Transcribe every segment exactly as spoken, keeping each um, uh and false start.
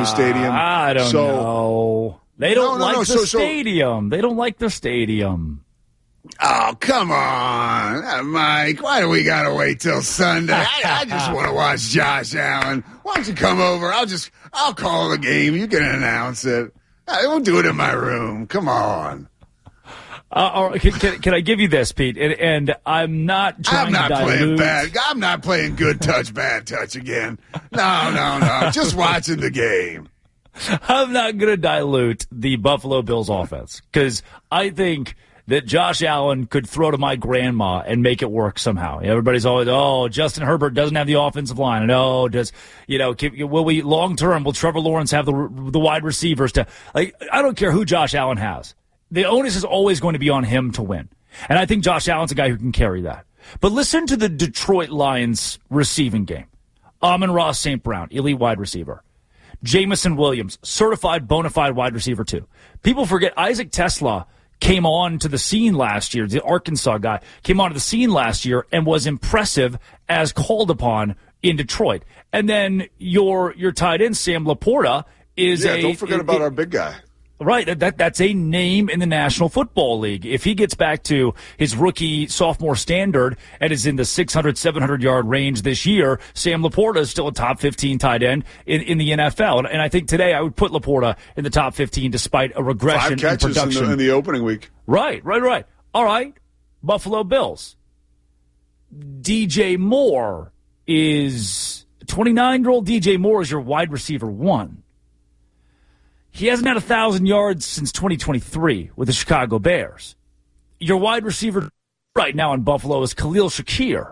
Stadium. I don't so, know. They don't no, no, like no, the so, stadium. So, they don't like the stadium. Oh, come on, uh, Mike. Why do we got to wait till Sunday? I, I just want to watch Josh Allen. Why don't you come over? I'll just, I'll call the game. You can announce it. I won't do it in my room. Come on. Uh, can, can, can I give you this, Pete? And, and I'm not trying I'm not to dilute. playing bad. I'm not playing good touch, bad touch again. No, no, no. Just watching the game. I'm not going to dilute the Buffalo Bills offense because I think that Josh Allen could throw to my grandma and make it work somehow. Everybody's always, oh, Justin Herbert doesn't have the offensive line. And, oh, does, you know, will we long term, will Trevor Lawrence have the the wide receivers to, like, I don't care who Josh Allen has. The onus is always going to be on him to win. And I think Josh Allen's a guy who can carry that. But listen to the Detroit Lions receiving game. Amon-Ra Saint Brown, elite wide receiver. Jamison Williams, certified bona fide wide receiver too. People forget Isaac Tesla came on to the scene last year, the Arkansas guy, came onto the scene last year and was impressive as called upon in Detroit. And then your your tight end, Sam Laporta, is yeah, a... don't forget it, about it, our big guy. Right, that that's a name in the National Football League. If he gets back to his rookie sophomore standard and is in the six hundred, seven hundred yard range this year, Sam Laporta is still a top fifteen tight end in, in the N F L. And, and I think today I would put Laporta in the top fifteen despite a regression Five catches in production. In the, in the opening week. Right, right, right. All right, Buffalo Bills. D J Moore is twenty-nine-year-old D J Moore is your wide receiver one. He hasn't had one thousand yards since twenty twenty-three with the Chicago Bears. Your wide receiver right now in Buffalo is Khalil Shakir.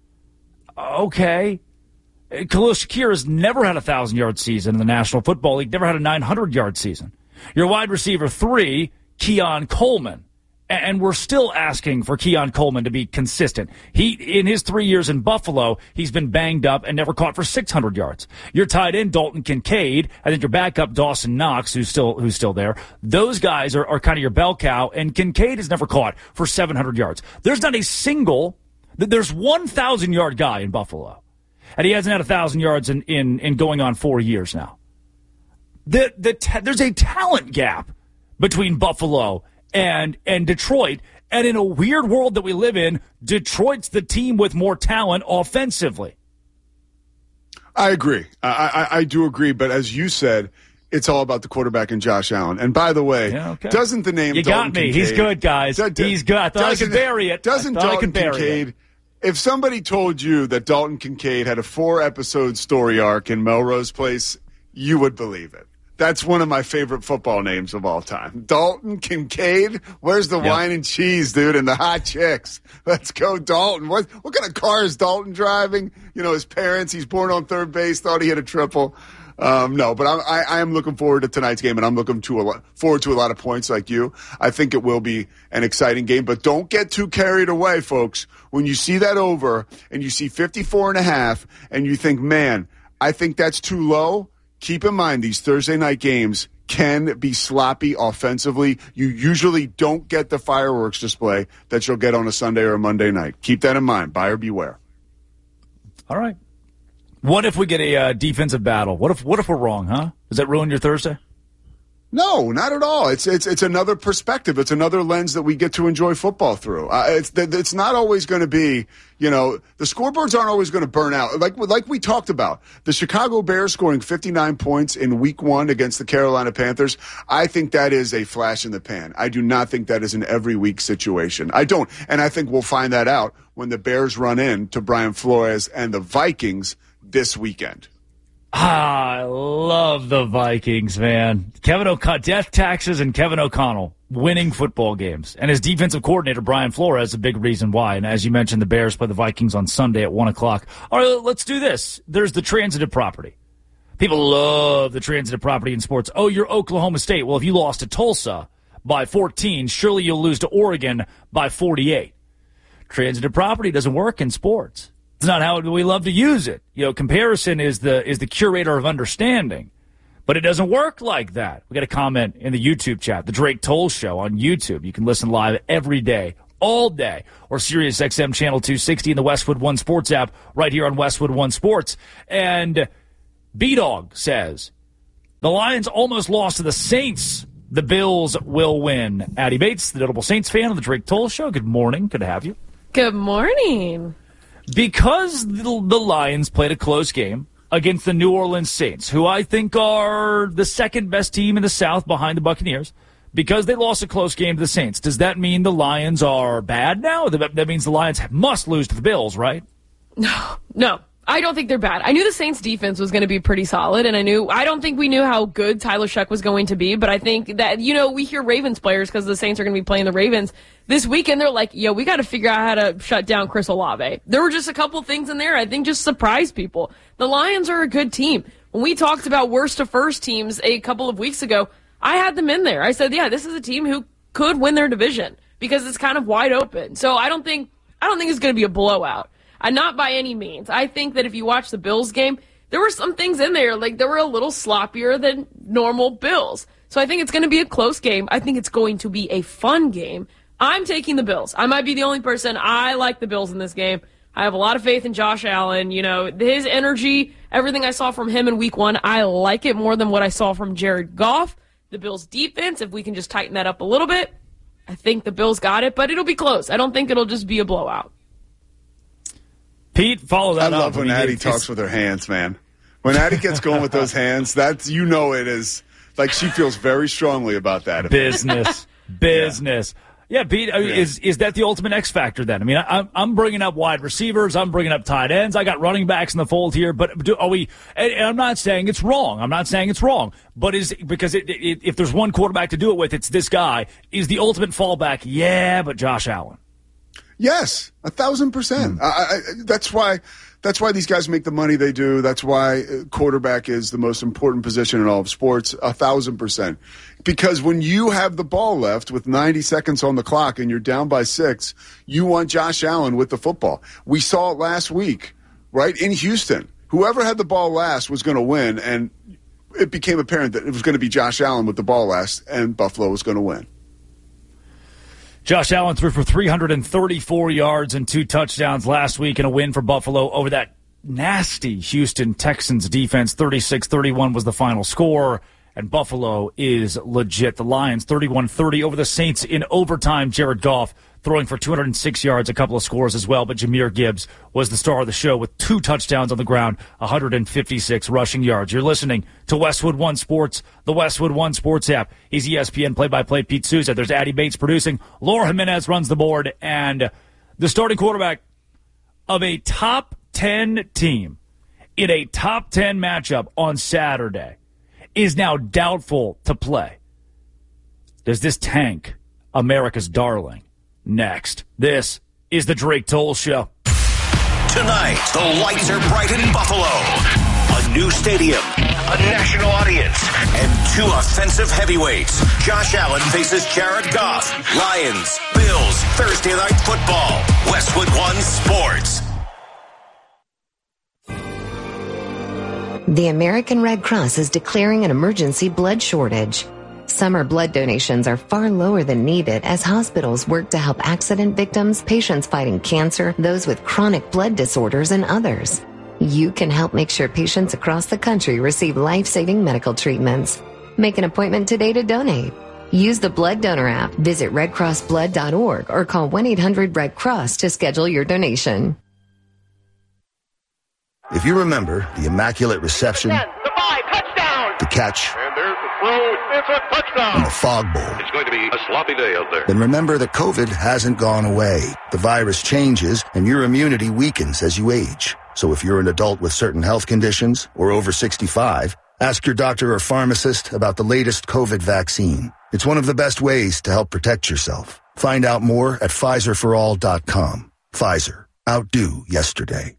Okay. Khalil Shakir has never had a one thousand yard season in the National Football League, never had a nine hundred yard season. Your wide receiver three, Keon Coleman. And we're still asking for Keon Coleman to be consistent. He, in his three years in Buffalo, he's been banged up and never caught for six hundred yards. Your tight end, Dalton Kincaid, I think your backup, Dawson Knox, who's still who's still there. Those guys are, are kind of your bell cow, and Kincaid has never caught for seven hundred yards. There's not a single, there's one thousand yard guy in Buffalo, and he hasn't had one thousand yards in, in, in going on four years now. The, the ta- there's a talent gap between Buffalo and and Detroit, and in a weird world that we live in, Detroit's the team with more talent offensively. I agree. I, I, I do agree, but as you said, it's all about the quarterback and Josh Allen. And by the way, yeah, okay. doesn't the name you Dalton got me? Kincaid, He's good, guys. Does, He's good. I thought I could bury it. Doesn't Dalton Kincaid? It. If somebody told you that Dalton Kincaid had a four-episode story arc in Melrose Place, you would believe it. That's one of my favorite football names of all time. Dalton Kincaid. Where's the yep. wine and cheese, dude, and the hot chicks? Let's go, Dalton. What what kind of car is Dalton driving? You know, his parents, he's born on third base, thought he had a triple. Um, no, but I, I, I am looking forward to tonight's game, and I'm looking to a lot, forward to a lot of points like you. I think it will be an exciting game, but don't get too carried away, folks. When you see that over and you see fifty-four and a half and you think, man, I think that's too low, keep in mind these Thursday night games can be sloppy offensively. You usually don't get the fireworks display that you'll get on a Sunday or a Monday night. Keep that in mind. Buyer beware. All right. What if we get a uh, defensive battle? What if what if we're wrong, huh? Does that ruin your Thursday? No, not at all. It's it's it's another perspective. It's another lens that we get to enjoy football through. Uh, it's it's not always going to be, you know, the scoreboards aren't always going to burn out. Like like we talked about, the Chicago Bears scoring fifty-nine points in week one against the Carolina Panthers. I think that is a flash in the pan. I do not think that is an every week situation. I don't. And I think we'll find that out when the Bears run in to Brian Flores and the Vikings this weekend. Ah, I love the Vikings, man. Kevin O'Connell, death taxes and Kevin O'Connell winning football games. And his defensive coordinator, Brian Flores, is a big reason why. And as you mentioned, the Bears play the Vikings on Sunday at one o'clock. All right, let's do this. There's the transitive property. People love the transitive property in sports. Oh, you're Oklahoma State. Well, if you lost to Tulsa by fourteen, surely you'll lose to Oregon by forty-eight. Transitive property doesn't work in sports. It's not how we love to use it. You know, comparison is the is the curator of understanding, but it doesn't work like that. We got a comment in the YouTube chat, the Drake Toll Show on YouTube. You can listen live every day, all day, or Sirius X M Channel two sixty in the Westwood One Sports app right here on Westwood One Sports. And B-Dog says, The Lions almost lost to the Saints. The Bills will win. Addie Bates, the notable Saints fan on the Drake Toll Show. Good morning. Good to have you. Good morning. Because the, the Lions played a close game against the New Orleans Saints, who I think are the second best team in the South behind the Buccaneers, because they lost a close game to the Saints, does that mean the Lions are bad now? That means the Lions must lose to the Bills, right? No, no. I don't think they're bad. I knew the Saints defense was going to be pretty solid, and I knew I don't think we knew how good Tyler Shuck was going to be, but I think that, you know, we hear Ravens players because the Saints are going to be playing the Ravens this weekend. They're like, yo, we got to figure out how to shut down Chris Olave. There were just a couple things in there I think just surprised people. The Lions are a good team. When we talked about worst to first teams a couple of weeks ago, I had them in there. I said, yeah, this is a team who could win their division because it's kind of wide open. So I don't think I don't think it's going to be a blowout. And not by any means. I think that if you watch the Bills game, there were some things in there, like they were a little sloppier than normal Bills. So I think it's going to be a close game. I think it's going to be a fun game. I'm taking the Bills. I might be the only person. I like the Bills in this game. I have a lot of faith in Josh Allen. You know, his energy, everything I saw from him in week one, I like it more than what I saw from Jared Goff. The Bills' defense, if we can just tighten that up a little bit, I think the Bills got it, but it'll be close. I don't think it'll just be a blowout. Pete, follow that I up. love when Addie talks with her hands, man. When Addie gets going with those hands, that's, you know, it is like she feels very strongly about that. Business, business. Yeah, yeah Pete, yeah. is is that the ultimate X factor then? I mean, I, I'm bringing up wide receivers, I'm bringing up tight ends, I got running backs in the fold here, but do, are we? And I'm not saying it's wrong. I'm not saying it's wrong, but is because it, it, if there's one quarterback to do it with, it's this guy. Is the ultimate fallback? Yeah, but Josh Allen. Yes, a thousand percent. Mm. I, I, that's why. That's why these guys make the money they do. That's why quarterback is the most important position in all of sports. A thousand percent. Because when you have the ball left with ninety seconds on the clock and you're down by six, you want Josh Allen with the football. We saw it last week, right in Houston. Whoever had the ball last was going to win, and it became apparent that it was going to be Josh Allen with the ball last, and Buffalo was going to win. Josh Allen threw for three hundred thirty-four yards and two touchdowns last week in a win for Buffalo over that nasty Houston Texans defense. thirty-six thirty-one was the final score, and Buffalo is legit. The Lions thirty-one thirty over the Saints in overtime. Jared Goff throwing for two hundred six yards, a couple of scores as well, but Jahmyr Gibbs was the star of the show with two touchdowns on the ground, one hundred fifty-six rushing yards. You're listening to Westwood One Sports, the Westwood One Sports app. He's E S P N play-by-play Pete Souza. There's Addie Bates producing. Laura Jimenez runs the board, and the starting quarterback of a top ten team in a top ten matchup on Saturday is now doubtful to play. Does this tank America's darling? Next, this is the Drake Toll Show. Tonight, the lights are bright in Buffalo. A new stadium, a national audience, and two offensive heavyweights. Josh Allen faces Jared Goff. Lions, Bills, Thursday Night Football. Westwood One Sports. The American Red Cross is declaring an emergency blood shortage. Summer blood donations are far lower than needed as hospitals work to help accident victims, patients fighting cancer, those with chronic blood disorders, and others. You can help make sure patients across the country receive life-saving medical treatments. Make an appointment today to donate. Use the Blood Donor app, visit red cross blood dot org, or call one eight hundred red cross to schedule your donation. If you remember the Immaculate Reception, the five, touchdown, the catch, and there's the throw, it's a touchdown, and the Fog Bowl, it's going to be a sloppy day out there. Then remember that COVID hasn't gone away. The virus changes, and your immunity weakens as you age. So if you're an adult with certain health conditions or over sixty-five, ask your doctor or pharmacist about the latest COVID vaccine. It's one of the best ways to help protect yourself. Find out more at Pfizer for all dot com. Pfizer. Outdo yesterday.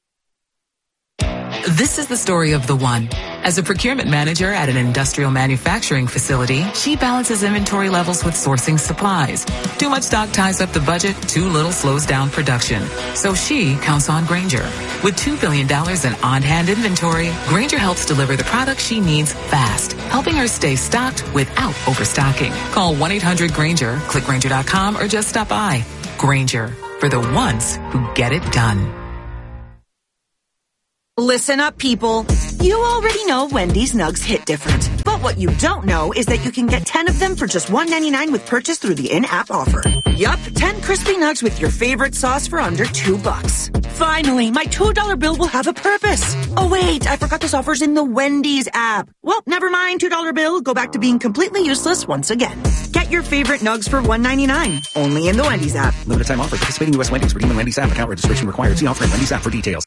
This is the story of the one. As a procurement manager at an industrial manufacturing facility, she balances inventory levels with sourcing supplies. Too much stock ties up the budget, too little slows down production. So she counts on Grainger. With two billion dollars in on-hand inventory, Grainger helps deliver the product she needs fast, helping her stay stocked without overstocking. Call one eight hundred Grainger, click Grainger dot com, or just stop by. Grainger, for the ones who get it done. Listen up, people. You already know Wendy's Nugs hit different. But what you don't know is that you can get ten of them for just one ninety-nine with purchase through the in-app offer. Yup, ten crispy nugs with your favorite sauce for under two bucks. Finally, my two dollar bill will have a purpose. Oh wait, I forgot this offer's in the Wendy's app. Well, never mind, two dollar bill. Go back to being completely useless once again. Get your favorite nugs for one ninety-nine. Only in the Wendy's app. Limited time offer. Participating U S Wendy's. Redeem the Wendy's app. Account registration required. See offer in Wendy's app for details.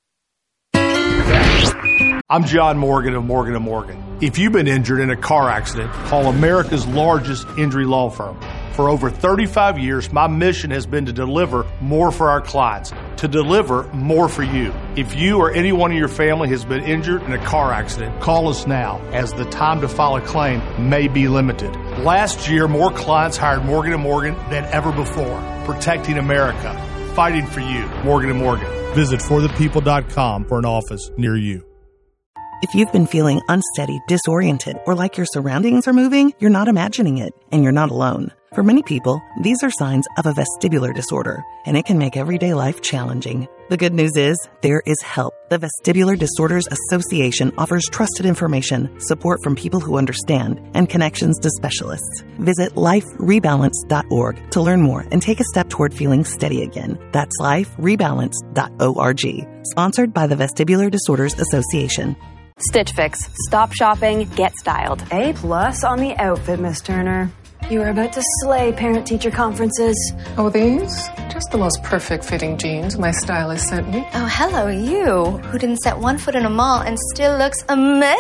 I'm John Morgan of Morgan and Morgan. If you've been injured in a car accident, call America's largest injury law firm. For over thirty-five years, my mission has been to deliver more for our clients, to deliver more for you. If you or anyone in your family has been injured in a car accident, call us now, as the time to file a claim may be limited. Last year, more clients hired Morgan and Morgan than ever before, protecting America, fighting for you. Morgan and Morgan. Visit for the people dot com for an office near you. If you've been feeling unsteady, disoriented, or like your surroundings are moving, you're not imagining it, and you're not alone. For many people, these are signs of a vestibular disorder, and it can make everyday life challenging. The good news is, there is help. The Vestibular Disorders Association offers trusted information, support from people who understand, and connections to specialists. Visit life rebalance dot org to learn more and take a step toward feeling steady again. That's life rebalance dot org. Sponsored by the Vestibular Disorders Association. Stitch Fix. Stop shopping, get styled. A plus on the outfit, Miss Turner. You are about to slay parent-teacher conferences. Oh, these? Just the most perfect fitting jeans my stylist sent me. Oh, hello, you, who didn't set one foot in a mall and still looks amazing.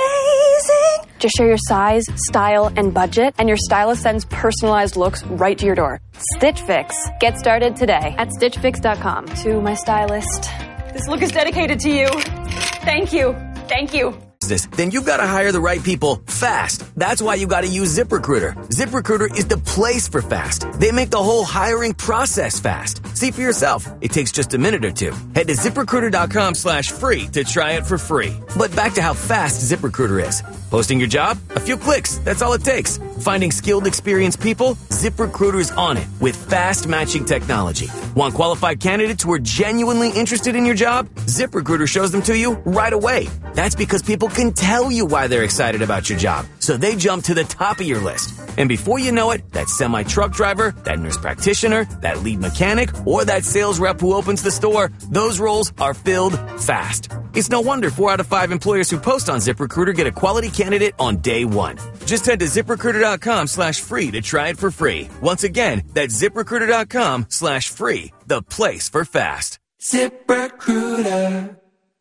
Just share your size, style, and budget, and your stylist sends personalized looks right to your door. Stitch Fix. Get started today at stitch fix dot com. To my stylist, this look is dedicated to you. Thank you. Thank you. Then you've got to hire the right people fast. That's why you got to use ZipRecruiter. ZipRecruiter is the place for fast. They make the whole hiring process fast. See for yourself. It takes just a minute or two. Head to ZipRecruiter.com slash free to try it for free. But back to how fast ZipRecruiter is. Posting your job? A few clicks. That's all it takes. Finding skilled, experienced people? ZipRecruiter's on it with fast matching technology. Want qualified candidates who are genuinely interested in your job? ZipRecruiter shows them to you right away. That's because people can tell you why they're excited about your job, so they jump to the top of your list. And before you know it, that semi-truck driver, that nurse practitioner, that lead mechanic, or that sales rep who opens the store, those roles are filled fast. It's no wonder four out of five employers who post on ZipRecruiter get a quality candidate on day one. Just head to ZipRecruiter.com slash free to try it for free. Once again, that's ZipRecruiter.com slash free, the place for fast. ZipRecruiter.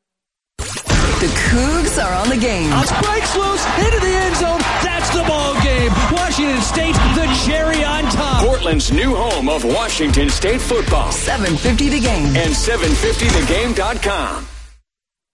The Cougs are on the game. Breaks loose into the end zone. That's the ball game. Washington State, the cherry on top. Portland's new home of Washington State football. seven fifty The Game. And seven fifty the game dot com.